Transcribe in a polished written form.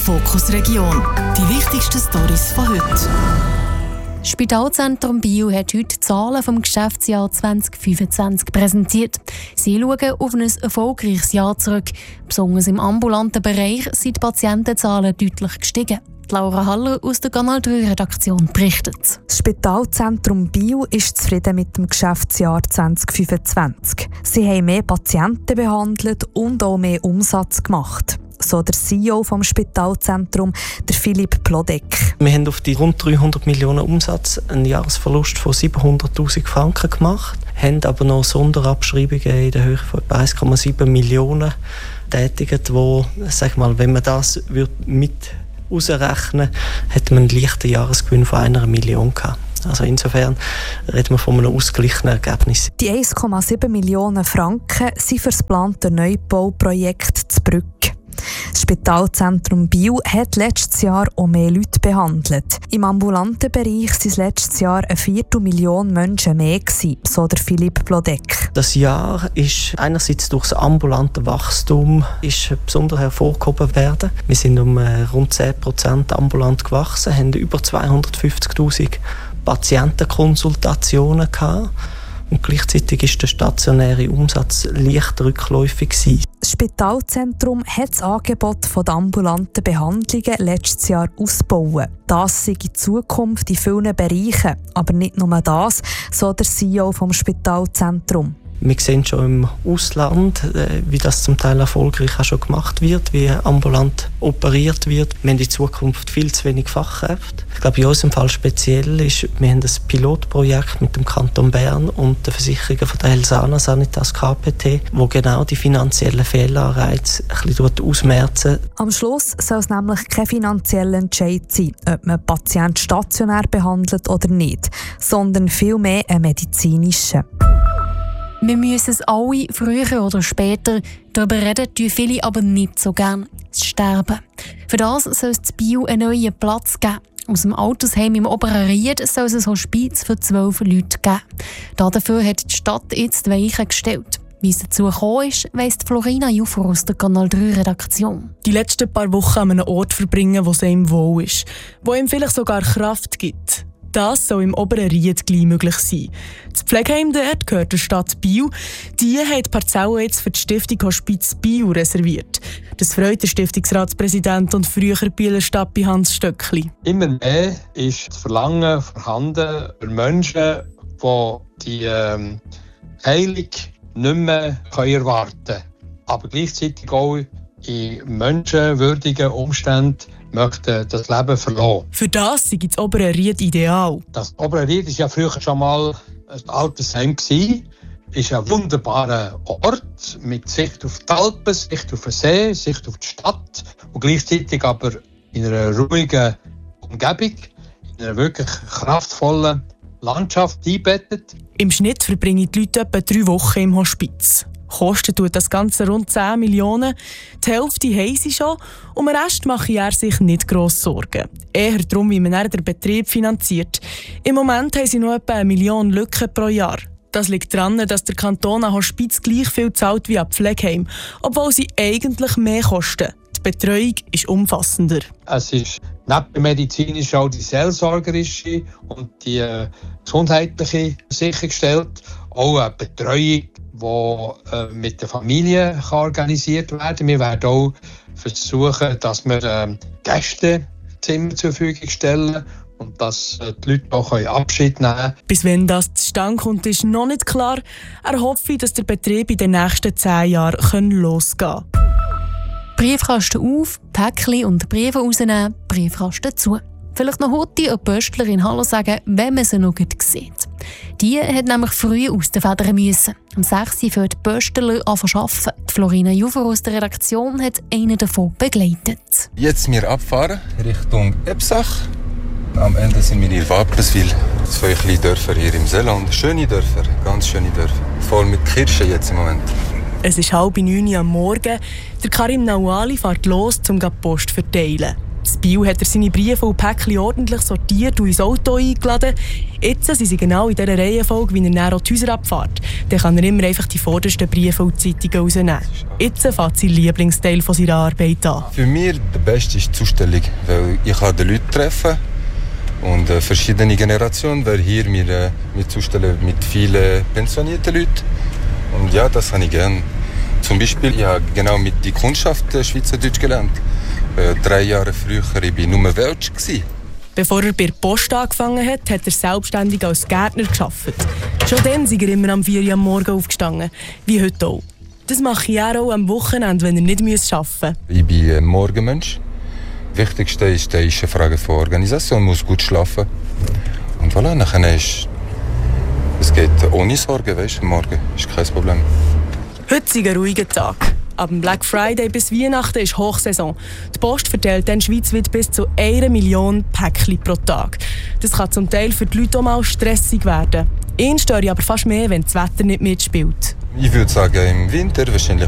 Fokus Region. Die wichtigsten Storys von heute. Das Spitalzentrum Biel hat heute die Zahlen vom Geschäftsjahr 2025 präsentiert. Sie schauen auf ein erfolgreiches Jahr zurück. Besonders im ambulanten Bereich sind die Patientenzahlen deutlich gestiegen. Laura Haller aus der Kanal 3-Redaktion berichtet. Das Spitalzentrum Biel ist zufrieden mit dem Geschäftsjahr 2025. Sie haben mehr Patienten behandelt und auch mehr Umsatz gemacht. So der CEO vom Spitalzentrum, der Philipp Plodek. Wir haben auf die rund 300 Millionen Umsatz einen Jahresverlust von 700'000 Franken gemacht, haben aber noch Sonderabschreibungen in der Höhe von 1,7 Millionen tätigt, wo, sag mal, wenn man das mit ausrechnen, hätte man einen leichten Jahresgewinn von 1 Million gehabt. Also insofern reden wir von einem ausgeglichenen Ergebnis. Die 1,7 Millionen Franken sind für das geplante Neubauprojekt zu Brügg. Das Spitalzentrum Biel hat letztes Jahr auch mehr Leute behandelt. Im ambulanten Bereich waren es letztes Jahr 250.000 Menschen mehr, so der Philipp Plodek. Das Jahr ist einerseits durch das ambulante Wachstum besonders hervorgehoben werden. Wir sind um rund 10% ambulant gewachsen, haben über 250'000 Patientenkonsultationen gehabt. Und gleichzeitig war der stationäre Umsatz leicht rückläufig gewesen. Das Spitalzentrum hat das Angebot der ambulanten Behandlungen letztes Jahr ausgebaut. Das sei in Zukunft in vielen Bereichen. Aber nicht nur das, so der CEO vom Spitalzentrum. Wir sehen schon im Ausland, wie das zum Teil erfolgreich auch schon gemacht wird, wie ambulant operiert wird. Wir haben in Zukunft viel zu wenig Fachkräfte. Ich glaube, in unserem Fall speziell ist, wir haben ein Pilotprojekt mit dem Kanton Bern und der Versicherung von der Helsana Sanitas KPT, wo genau die finanziellen Fehlanreize ein bisschen ausmerzen. Am Schluss soll es nämlich kein finanzieller Entscheid sein, ob man Patienten stationär behandelt oder nicht, sondern vielmehr ein medizinischer. Wir müssen es alle früher oder später, darüber reden tun viele aber nicht so gern, das Sterben. Für das soll es in Biel einen neuen Platz geben. Aus dem Altersheim im Oberen Ried soll es ein Hospiz für 12 Leute geben. Dafür hat die Stadt jetzt die Weichen gestellt. Wie es dazu gekommen ist, weiss Florina Jufer aus der Kanal 3-Redaktion. Die letzten paar Wochen an einem Ort verbringen, wo es ihm wohl ist, wo ihm vielleicht sogar Kraft gibt. Das soll im Oberen Ried gleich möglich sein. Das Pflegeheim dort gehört der Stadt Biel. Die hat die Parzelle jetzt für die Stiftung Hospiz Biel reserviert. Das freut der Stiftungsratspräsident und frühere Bieler Stadtbi Hans Stöckli. Immer mehr ist das Verlangen vorhanden für Menschen, die die Heilung nicht mehr erwarten können. Aber gleichzeitig auch in menschenwürdigen Umständen möchten das Leben verlassen. Für das sei das Obere Ried ideal. Das Obere Ried war ja früher schon mal ein altes Heim. Es ist ein wunderbarer Ort mit Sicht auf die Alpen, Sicht auf den See, Sicht auf die Stadt und gleichzeitig aber in einer ruhigen Umgebung, in einer wirklich kraftvollen Landschaft eingebettet. Im Schnitt verbringen die Leute etwa 3 Wochen im Hospiz. Kosten tut das Ganze rund 10 Millionen. Die Hälfte haben sie schon. Um den Rest mache er sich nicht gross Sorgen. Eher darum, wie man den Betrieb finanziert. Im Moment haben sie noch etwa 1 Million Lücken pro Jahr. Das liegt daran, dass der Kanton an Hospiz gleich viel zahlt wie an Pflegeheim, obwohl sie eigentlich mehr kosten. Die Betreuung ist umfassender. Es ist neben der medizinischen auch die seelsorgerische und die gesundheitliche sichergestellt. Auch eine Betreuung, die mit der Familie organisiert werden kann. Wir werden auch versuchen, dass wir Gästezimmer zur Verfügung stellen und dass die Leute auch Abschied nehmen können. Bis wenn das zustande kommt, ist noch nicht klar. Er hoffe, dass der Betrieb in den nächsten 10 Jahren losgehen kann. Briefkasten auf, Päckchen und Briefe rausnehmen, Briefkasten zu. Vielleicht noch heute eine Pöstlerin Hallo sagen, wenn man sie noch gut sieht. Die hat nämlich früh aus den Federn müssen. Am 6. Uhr für die Pöstler arbeiten. Florina Jufer aus der Redaktion hat einen davon begleitet. Jetzt wir abfahren Richtung Ebsach. Am Ende sind wir in Wapenswil. 2 kleine Dörfer hier im Seeland. Schöne Dörfer, ganz schöne Dörfer. Voll mit Kirschen jetzt im Moment. Es ist 8:30 am Morgen. Der Karim Nawali fährt los, um die Post zu verteilen. Das Biel hat er seine Briefe und Päckchen ordentlich sortiert und ins Auto eingeladen. Jetzt sind sie genau in dieser Reihenfolge, wie er dann auch die Häuser abfährt. Dann kann er immer einfach die vordersten Briefe und Zeitungen rausnehmen. Jetzt fängt sein Lieblingsteil von seiner Arbeit an. Für mich der Beste ist die Zustellung, weil ich kann die Leute treffen und verschiedene Generationen, weil hier wir zustellen mit vielen pensionierten Leuten. Und ja, das habe ich gerne. Zum Beispiel, ich habe genau mit der Kundschaft Schweizerdeutsch gelernt. 3 Jahre früher war ich nur Welsch. Bevor er bei der Post angefangen hat, hat er selbstständig als Gärtner gearbeitet. Schon dann ist er immer am 4 Uhr am Morgen aufgestanden, wie heute auch. Das mache ich auch am Wochenende, wenn er nicht arbeiten muss. Ich bin ein Morgenmensch. Das Wichtigste ist eine Frage von Organisation. Man muss gut schlafen. Und voilà, nachher es geht ohne Sorgen, weißt du, morgen ist kein Problem. Heute ist ein ruhiger Tag. Ab Black Friday bis Weihnachten ist Hochsaison. Die Post verteilt dann schweizweit bis zu 1 Million Päckchen pro Tag. Das kann zum Teil für die Leute auch mal stressig werden. Ihn störe aber fast mehr, wenn das Wetter nicht mitspielt. Ich würde sagen, im Winter wahrscheinlich